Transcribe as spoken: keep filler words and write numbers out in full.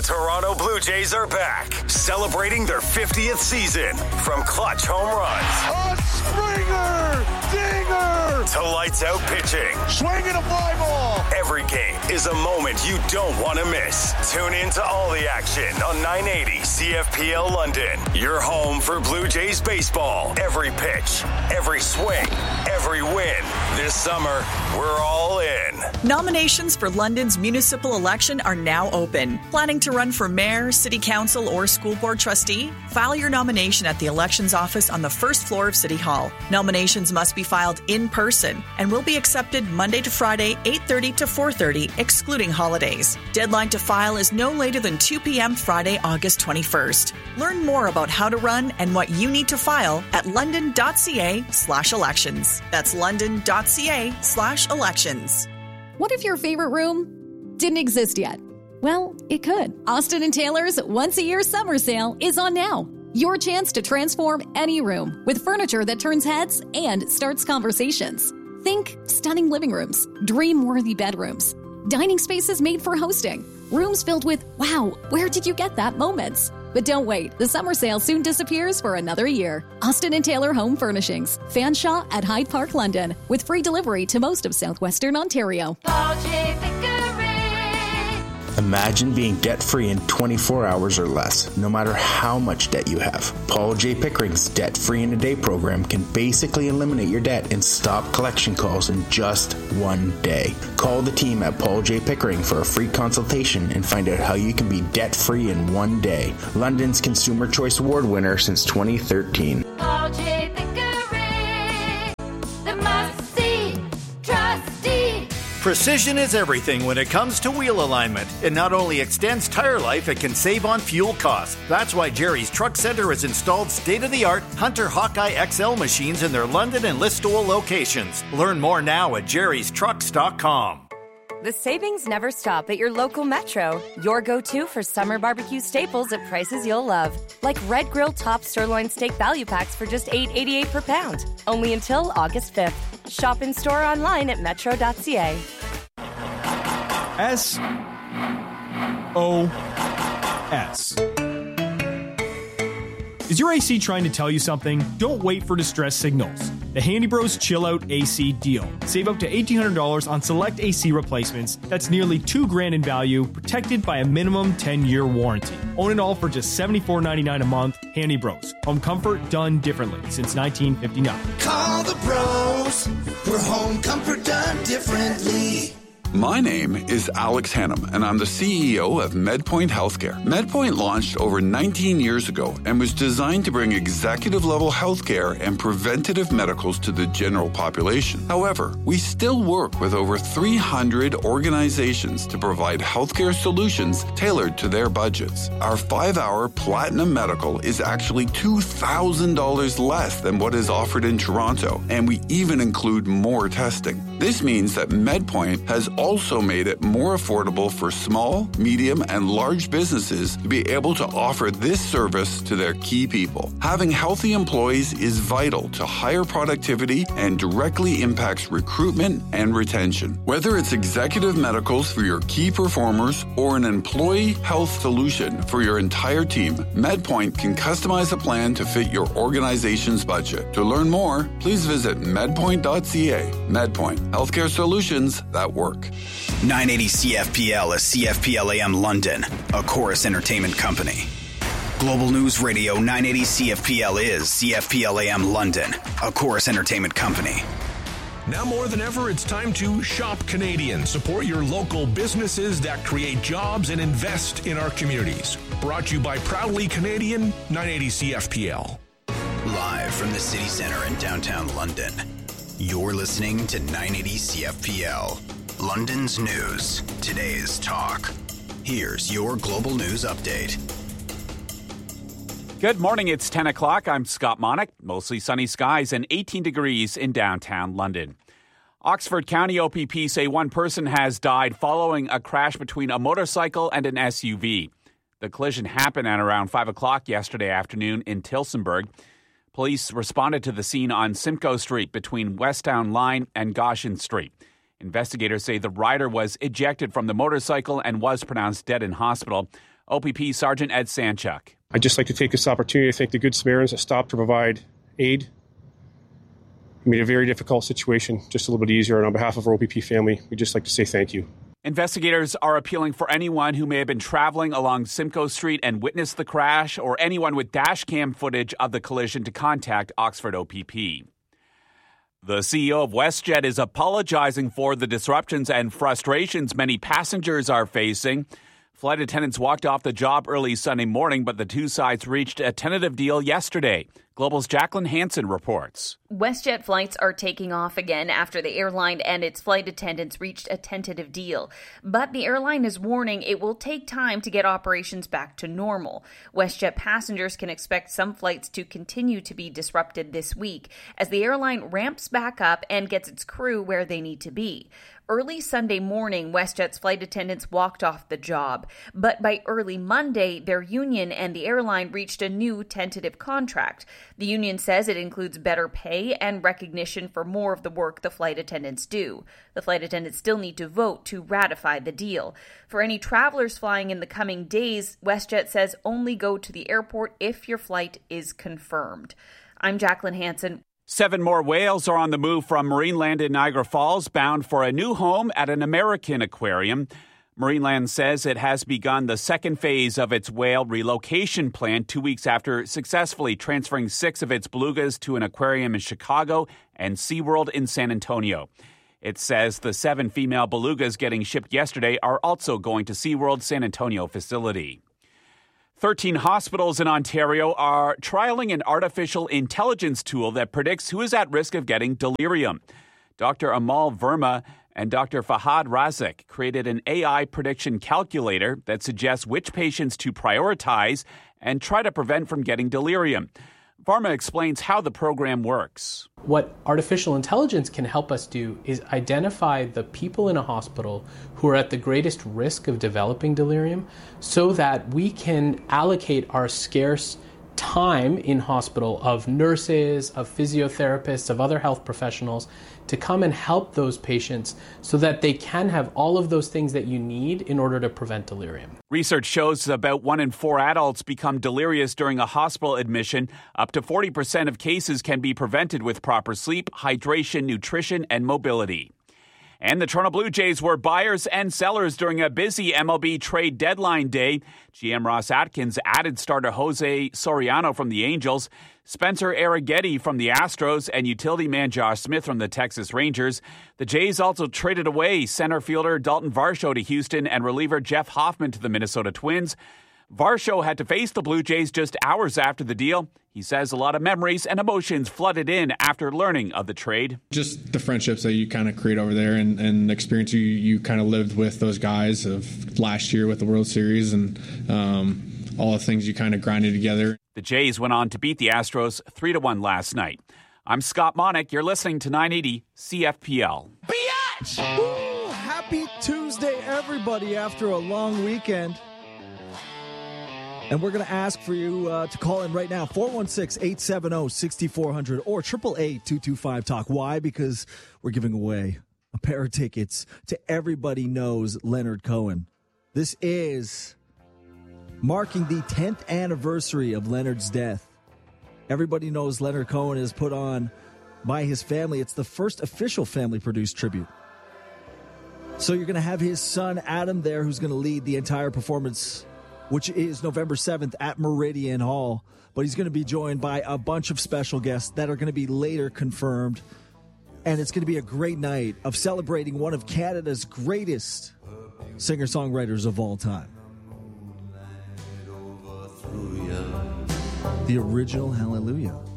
Toronto Blue Jays are back, celebrating their fiftieth season. From clutch home runs, a Springer, dinger, to lights out pitching. Swinging a fly ball. Every game is a moment you don't want to miss. Tune in to all the action on nine eighty C F P L London. Your home for Blue Jays baseball. Every pitch, every swing, every win. This summer, we're all in. Nominations for London's municipal election are now open. Planning to run for mayor, city council, or school board trustee? File your nomination at the elections office on the first floor of City Hall. Nominations must be filed in person and will be accepted Monday to Friday, eight thirty to four thirty, excluding holidays. Deadline to file is no later than two p.m. Friday, August twenty-first. Learn more about how to run and what you need to file at london.ca slash elections. That's london.ca slash elections. What if your favorite room didn't exist yet? Well, it could. Austin and Taylor's once-a-year summer sale is on now. Your chance to transform any room with furniture that turns heads and starts conversations. Think stunning living rooms, dream-worthy bedrooms, dining spaces made for hosting, rooms filled with, wow, where did you get that moments? But don't wait. The summer sale soon disappears for another year. Austin and Taylor Home Furnishings. Fanshawe at Hyde Park, London. With free delivery to most of southwestern Ontario. Paul J. Pickering. Imagine being debt-free in twenty-four hours or less, no matter how much debt you have. Paul J. Pickering's Debt-Free in a Day program can basically eliminate your debt and stop collection calls in just one day. Call the team at Paul J. Pickering for a free consultation and find out how you can be debt-free in one day. London's Consumer Choice Award winner since twenty thirteen. Paul J. Pickering, the must-see trustee. Precision is everything when it comes to wheel alignment. It not only extends tire life, it can save on fuel costs. That's why Jerry's Truck Center has installed state-of-the-art Hunter Hawkeye X L machines in their London and Listowel locations. Learn more now at jerrys trucks dot com. The savings never stop at your local Metro. Your go-to for summer barbecue staples at prices you'll love. Like Red Grill Top Sirloin Steak Value Packs for just eight dollars and eighty-eight cents per pound. Only until August fifth. Shop in store online at metro dot c a. S O S. Is your A C trying to tell you something? Don't wait for distress signals. The Handy Bros Chill Out A C deal. Save up to eighteen hundred dollars on select A C replacements. That's nearly two grand in value, protected by a minimum ten-year warranty. Own it all for just seventy-four ninety-nine a month. Handy Bros. Home comfort done differently since nineteen fifty-nine. Call the bros for home comfort done differently. My name is Alex Hannum, and I'm the C E O of MedPoint Healthcare. MedPoint launched over nineteen years ago and was designed to bring executive-level healthcare and preventative medicals to the general population. However, we still work with over three hundred organizations to provide healthcare solutions tailored to their budgets. Our five-hour Platinum Medical is actually two thousand dollars less than what is offered in Toronto, and we even include more testing. This means that MedPoint has also made it more affordable for small, medium, and large businesses to be able to offer this service to their key people. Having healthy employees is vital to higher productivity and directly impacts recruitment and retention. Whether it's executive medicals for your key performers or an employee health solution for your entire team, MedPoint can customize a plan to fit your organization's budget. To learn more, please visit medpoint dot c a. MedPoint, healthcare solutions that work. nine eighty C F P L is C F P L A M London, a Chorus Entertainment company. Global News Radio nine eighty C F P L is C F P L A M London, a Chorus Entertainment company. Now more than ever, it's time to shop Canadian. Support your local businesses that create jobs and invest in our communities. Brought to you by Proudly Canadian, nine eighty C F P L. Live from the City Centre in downtown London, you're listening to nine eighty C F P L. London's news, today's talk. Here's your global news update. Good morning, it's ten o'clock. I'm Scott Monick. Mostly sunny skies and eighteen degrees in downtown London. Oxford County O P P say one person has died following a crash between a motorcycle and an S U V. The collision happened at around five o'clock yesterday afternoon in Tillsonburg. Police responded to the scene on Simcoe Street between Westtown Line and Goshen Street. Investigators say the rider was ejected from the motorcycle and was pronounced dead in hospital. O P P Sergeant Ed Sanchuk. I'd just like to take this opportunity to thank the Good Samaritans that stopped to provide aid. We made a very difficult situation just a little bit easier, and on behalf of our O P P family, we'd just like to say thank you. Investigators are appealing for anyone who may have been traveling along Simcoe Street and witnessed the crash, or anyone with dash cam footage of the collision to contact Oxford O P P. The C E O of WestJet is apologizing for the disruptions and frustrations many passengers are facing. Flight attendants walked off the job early Sunday morning, but the two sides reached a tentative deal yesterday. Global's Jacqueline Hansen reports. WestJet flights are taking off again after the airline and its flight attendants reached a tentative deal. But the airline is warning it will take time to get operations back to normal. WestJet passengers can expect some flights to continue to be disrupted this week as the airline ramps back up and gets its crew where they need to be. Early Sunday morning, WestJet's flight attendants walked off the job. But by early Monday, their union and the airline reached a new tentative contract. The union says it includes better pay and recognition for more of the work the flight attendants do. The flight attendants still need to vote to ratify the deal. For any travelers flying in the coming days, WestJet says only go to the airport if your flight is confirmed. I'm Jacqueline Hansen. Seven more whales are on the move from Marineland in Niagara Falls, bound for a new home at an American aquarium. Marineland says it has begun the second phase of its whale relocation plan two weeks after successfully transferring six of its belugas to an aquarium in Chicago and SeaWorld in San Antonio. It says the seven female belugas getting shipped yesterday are also going to SeaWorld's San Antonio facility. Thirteen hospitals in Ontario are trialing an artificial intelligence tool that predicts who is at risk of getting delirium. Doctor Amal Verma and Doctor Fahad Razik created an A I prediction calculator that suggests which patients to prioritize and try to prevent from getting delirium. Verma explains how the program works. What artificial intelligence can help us do is identify the people in a hospital who are at the greatest risk of developing delirium so that we can allocate our scarce time in hospital of nurses, of physiotherapists, of other health professionals to come and help those patients so that they can have all of those things that you need in order to prevent delirium. Research shows about one in four adults become delirious during a hospital admission. Up to forty percent of cases can be prevented with proper sleep, hydration, nutrition, and mobility. And the Toronto Blue Jays were buyers and sellers during a busy M L B trade deadline day. G M Ross Atkins added starter Jose Soriano from the Angels, Spencer Arrighetti from the Astros, and utility man Josh Smith from the Texas Rangers. The Jays also traded away center fielder Dalton Varsho to Houston and reliever Jeff Hoffman to the Minnesota Twins. Varsho had to face the Blue Jays just hours after the deal. He says a lot of memories and emotions flooded in after learning of the trade. Just the friendships that you kind of create over there and, and the experience you, you kind of lived with those guys of last year with the World Series and um, all the things you kind of grinded together. The Jays went on to beat the Astros three to one last night. I'm Scott Monick. You're listening to nine eighty C F P L. Biatch! Ooh, happy Tuesday, everybody, after a long weekend. And we're going to ask for you uh, to call in right now, four one six, eight seven zero, six four zero zero or triple eight, two two five, talk. Why? Because we're giving away a pair of tickets to Everybody Knows Leonard Cohen. This is marking the tenth anniversary of Leonard's death. Everybody Knows Leonard Cohen is put on by his family. It's the first official family-produced tribute. So you're going to have his son, Adam, there, who's going to lead the entire performance, which is November seventh at Meridian Hall. But he's going to be joined by a bunch of special guests that are going to be later confirmed. And it's going to be a great night of celebrating one of Canada's greatest singer-songwriters of all time. The original Hallelujah.